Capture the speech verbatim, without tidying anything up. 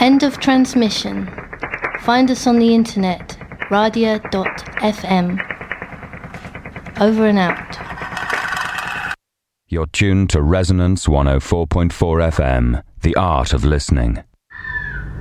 End of transmission. Find us on the internet, radia dot f m. Over and out. You're tuned to Resonance one oh four point four F M, the art of listening.